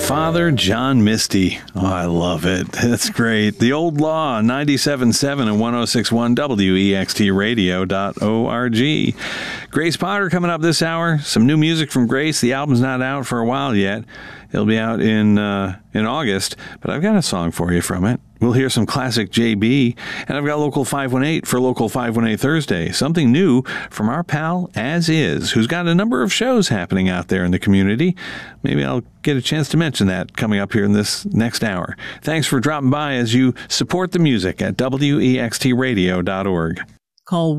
Father John Misty. Oh, I love it. That's great. The Old Law, 97.7 and 106.1 WEXTradio.org. Grace Potter coming up this hour. Some new music from Grace. The album's not out for a while yet. It'll be out in August, but I've got a song for you from it. We'll hear some classic JB, and I've got Local 518 for Local 518 Thursday. Something new from our pal As Is, who's got a number of shows happening out there in the community. Maybe I'll get a chance to mention that coming up here in this next hour. Thanks for dropping by as you support the music at WEXTradio.org. Call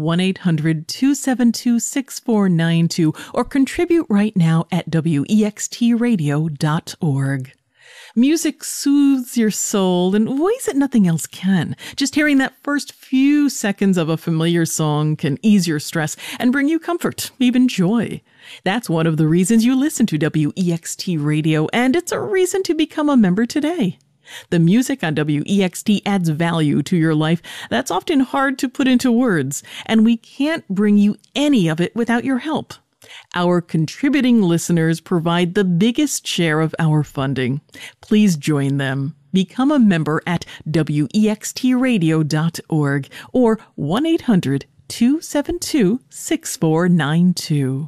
1-800-272-6492 or contribute right now at WEXTradio.org. Music soothes your soul in ways that nothing else can. Just hearing that first few seconds of a familiar song can ease your stress and bring you comfort, even joy. That's one of the reasons you listen to WEXT Radio, and it's a reason to become a member today. The music on WEXT adds value to your life that's often hard to put into words, and we can't bring you any of it without your help. Our contributing listeners provide the biggest share of our funding. Please join them. Become a member at WEXTradio.org or 1-800-272-6492.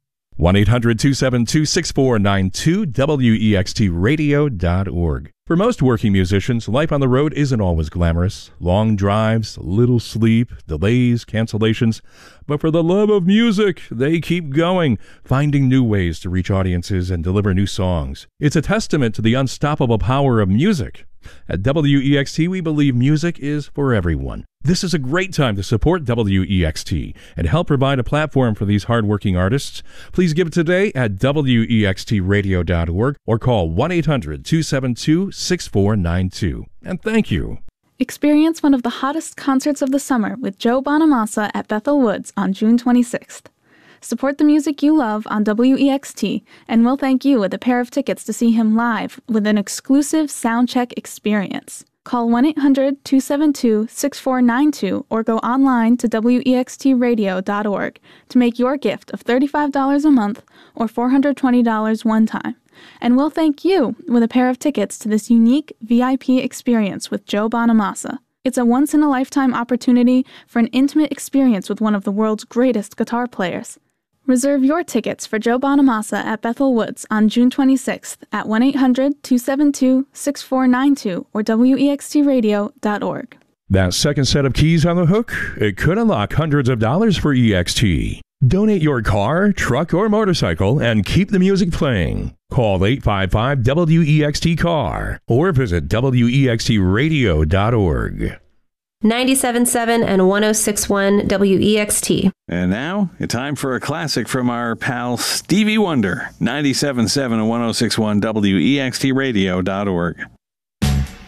1-800-272-6492, WEXTradio.org. For most working musicians, life on the road isn't always glamorous. Long drives, little sleep, delays, cancellations. But for the love of music, they keep going, finding new ways to reach audiences and deliver new songs. It's a testament to the unstoppable power of music. At WEXT, we believe music is for everyone. This is a great time to support WEXT and help provide a platform for these hardworking artists. Please give today at WEXTradio.org or call 1-800-272-6492. And thank you. Experience one of the hottest concerts of the summer with Joe Bonamassa at Bethel Woods on June 26th. Support the music you love on WEXT, and we'll thank you with a pair of tickets to see him live with an exclusive soundcheck experience. Call 1-800-272-6492 or go online to WEXTradio.org to make your gift of $35 a month or $420 one time. And we'll thank you with a pair of tickets to this unique VIP experience with Joe Bonamassa. It's a once-in-a-lifetime opportunity for an intimate experience with one of the world's greatest guitar players. Reserve your tickets for Joe Bonamassa at Bethel Woods on June 26th at 1-800-272-6492 or WEXTradio.org. That second set of keys on the hook, it could unlock hundreds of dollars for EXT. Donate your car, truck, or motorcycle and keep the music playing. Call 855-WEXT-CAR or visit WEXTradio.org. 97.7 and 106.1 WEXT. And now, it's time for a classic from our pal Stevie Wonder, 97.7 and 106.1 WEXTradio.org.